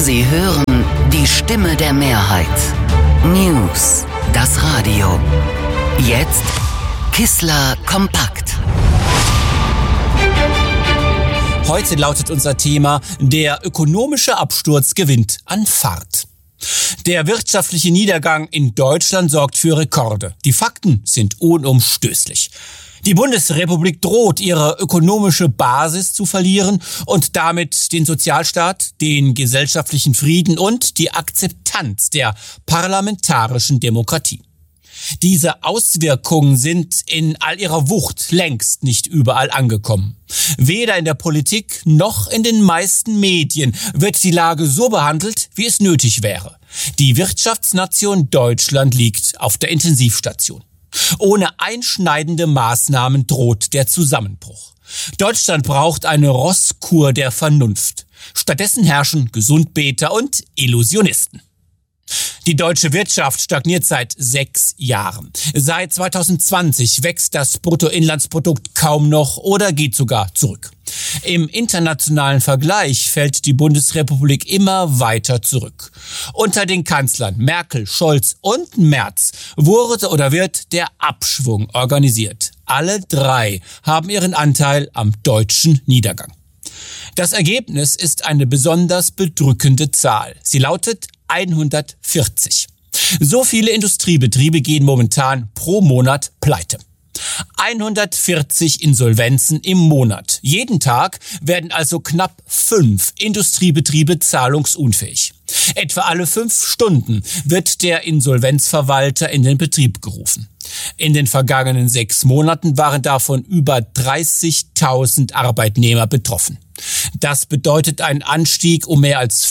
Sie hören die Stimme der Mehrheit. News, das Radio. Jetzt Kissler kompakt. Heute lautet unser Thema: Der ökonomische Absturz gewinnt an Fahrt. Der wirtschaftliche Niedergang in Deutschland sorgt für Rekorde. Die Fakten sind unumstößlich. Die Bundesrepublik droht, ihre ökonomische Basis zu verlieren und damit den Sozialstaat, den gesellschaftlichen Frieden und die Akzeptanz der parlamentarischen Demokratie. Diese Auswirkungen sind in all ihrer Wucht längst nicht überall angekommen. Weder in der Politik noch in den meisten Medien wird die Lage so behandelt, wie es nötig wäre. Die Wirtschaftsnation Deutschland liegt auf der Intensivstation. Ohne einschneidende Maßnahmen droht der Zusammenbruch. Deutschland braucht eine Rosskur der Vernunft. Stattdessen herrschen Gesundbeter und Illusionisten. Die deutsche Wirtschaft stagniert seit 6 Jahren. Seit 2020 wächst das Bruttoinlandsprodukt kaum noch oder geht sogar zurück. Im internationalen Vergleich fällt die Bundesrepublik immer weiter zurück. Unter den Kanzlern Merkel, Scholz und Merz wurde oder wird der Abschwung organisiert. Alle 3 haben ihren Anteil am deutschen Niedergang. Das Ergebnis ist eine besonders bedrückende Zahl. Sie lautet 140. So viele Industriebetriebe gehen momentan pro Monat pleite. 140 Insolvenzen im Monat. Jeden Tag werden also knapp 5 Industriebetriebe zahlungsunfähig. Etwa alle 5 Stunden wird der Insolvenzverwalter in den Betrieb gerufen. In den vergangenen 6 Monaten waren davon über 30.000 Arbeitnehmer betroffen. Das bedeutet einen Anstieg um mehr als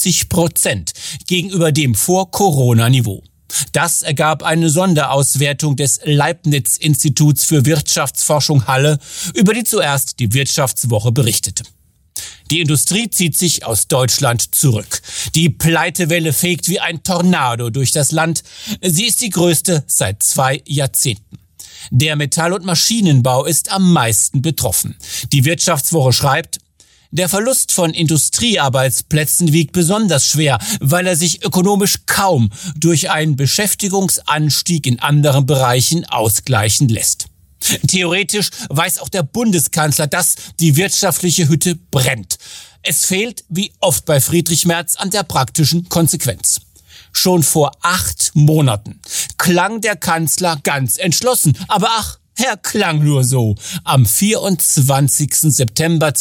50% gegenüber dem Vor-Corona-Niveau. Das ergab eine Sonderauswertung des Leibniz-Instituts für Wirtschaftsforschung Halle, über die zuerst die Wirtschaftswoche berichtete. Die Industrie zieht sich aus Deutschland zurück. Die Pleitewelle fegt wie ein Tornado durch das Land. Sie ist die größte seit 2 Jahrzehnten. Der Metall- und Maschinenbau ist am meisten betroffen. Die Wirtschaftswoche schreibt: Der Verlust von Industriearbeitsplätzen wiegt besonders schwer, weil er sich ökonomisch kaum durch einen Beschäftigungsanstieg in anderen Bereichen ausgleichen lässt. Theoretisch weiß auch der Bundeskanzler, dass die wirtschaftliche Hütte brennt. Es fehlt, wie oft bei Friedrich Merz, an der praktischen Konsequenz. Schon vor 8 Monaten klang der Kanzler ganz entschlossen, aber er klang nur so. Am 24. September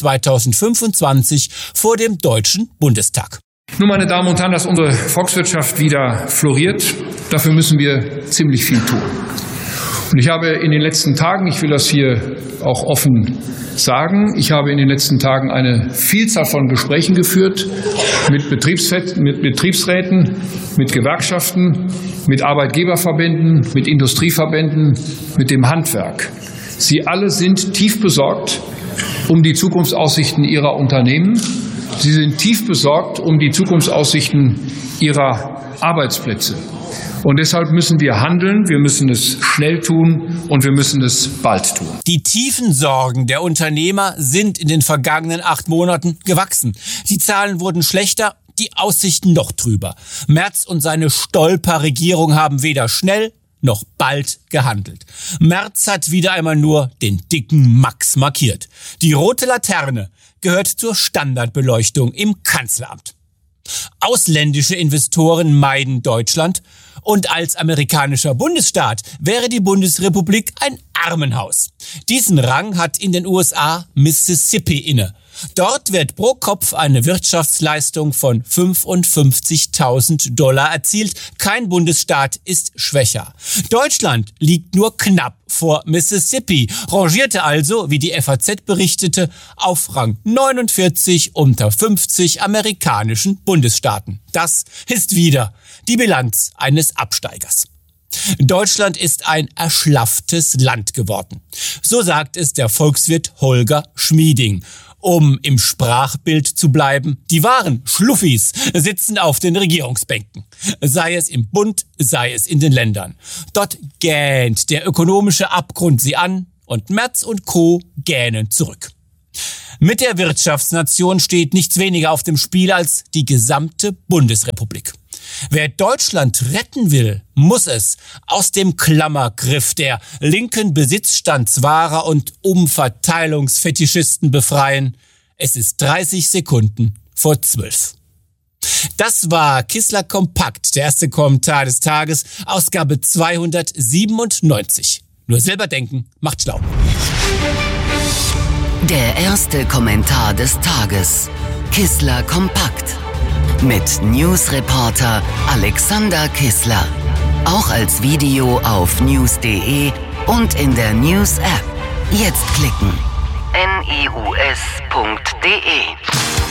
2025 vor dem Deutschen Bundestag. Nun, meine Damen und Herren, dass unsere Volkswirtschaft wieder floriert, dafür müssen wir ziemlich viel tun. Und ich habe in den letzten Tagen, ich will das hier auch offen sagen, ich habe in den letzten Tagen eine Vielzahl von Gesprächen geführt mit Betriebsräten, mit Gewerkschaften, mit Arbeitgeberverbänden, mit Industrieverbänden, mit dem Handwerk. Sie alle sind tief besorgt um die Zukunftsaussichten ihrer Unternehmen. Sie sind tief besorgt um die Zukunftsaussichten ihrer Arbeitsplätze. Und deshalb müssen wir handeln, wir müssen es schnell tun und wir müssen es bald tun. Die tiefen Sorgen der Unternehmer sind in den vergangenen 8 Monaten gewachsen. Die Zahlen wurden schlechter, die Aussichten noch trüber. Merz und seine Stolperregierung haben weder schnell noch bald gehandelt. Merz hat wieder einmal nur den dicken Max markiert. Die rote Laterne gehört zur Standardbeleuchtung im Kanzleramt. Ausländische Investoren meiden Deutschland und als amerikanischer Bundesstaat wäre die Bundesrepublik ein Armenhaus. Diesen Rang hat in den USA Mississippi inne. Dort wird pro Kopf eine Wirtschaftsleistung von $55.000 erzielt. Kein Bundesstaat ist schwächer. Deutschland liegt nur knapp vor Mississippi, rangierte also, wie die FAZ berichtete, auf Rang 49 unter 50 amerikanischen Bundesstaaten. Das ist wieder die Bilanz eines Absteigers. Deutschland ist ein erschlafftes Land geworden. So sagt es der Volkswirt Holger Schmieding. Um im Sprachbild zu bleiben, die wahren Schluffis sitzen auf den Regierungsbänken. Sei es im Bund, sei es in den Ländern. Dort gähnt der ökonomische Abgrund sie an und Merz und Co. gähnen zurück. Mit der Wirtschaftsnation steht nichts weniger auf dem Spiel als die gesamte Bundesrepublik. Wer Deutschland retten will, muss es aus dem Klammergriff der linken Besitzstandswahrer und Umverteilungsfetischisten befreien. Es ist 30 Sekunden vor 12. Das war Kissler Kompakt, der erste Kommentar des Tages, Ausgabe 297. Nur selber denken macht schlau. Der erste Kommentar des Tages. Kissler Kompakt. Mit Newsreporter Alexander Kissler. Auch als Video auf news.de und in der News-App. Jetzt klicken. news.de